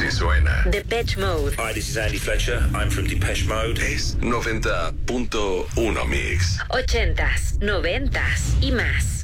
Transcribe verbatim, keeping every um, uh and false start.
que suena. Depeche Mode. Hi, this is Andy Fletcher. I'm from Depeche Mode. Es noventa punto uno Mix. Ochentas, noventas y más.